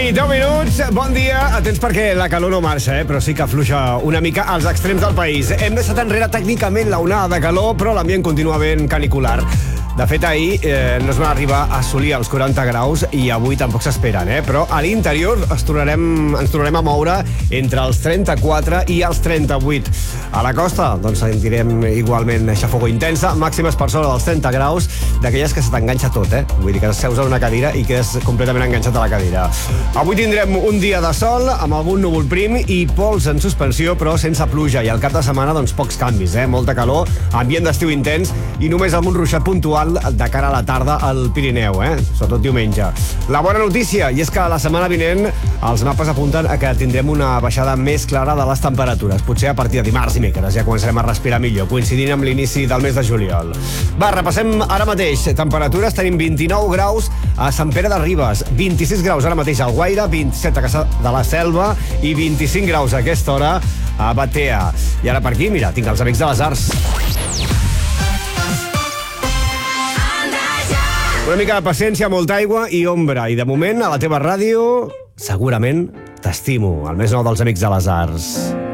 i 10 minuts, bon dia. Atents perquè la calor no marxa, però sí que afluixa una mica als extrems del país. Hem deixat enrere tècnicament la onada de calor, però l'ambient continua ben canicular. De fet, ahir no es van arribar a assolir els 40 graus i avui tampoc s'esperen, però a l'interior ens tornarem a moure entre els 34 i els 38. A la costa, doncs, sentirem igualment xafogor intensa, màximes per sobre dels 30 graus, d'aquelles que se t'enganxa tot, Vull dir que seus en una cadira i quedes completament enganxat a la cadira. Avui tindrem un dia de sol, amb algun núvol prim i pols en suspensió, però sense pluja, i al cap de setmana, doncs, pocs canvis, Molta calor, ambient d'estiu intens i només amb un ruixat puntual de cara a la tarda al Pirineu, sobretot diumenge. La bona notícia, i és que la setmana vinent els mapes apunten a que tindrem una baixada més clara de les temperatures. Potser a partir de dimarts i dimecres ja començarem a respirar millor, coincidint amb l'inici del mes de juliol. Va, repassem ara mateix. Temperatures, tenim 29 graus a Sant Pere de Ribes, 26 graus ara mateix al Guaire, 27 a Caçà de la Selva i 25 graus a aquesta hora a Batea. I ara per aquí, mira, tinc els Amics de les Arts. Una mica de paciència, molta aigua i ombra. I de moment, a la teva ràdio, segurament t'estimo. El més nou dels Amics de les Arts.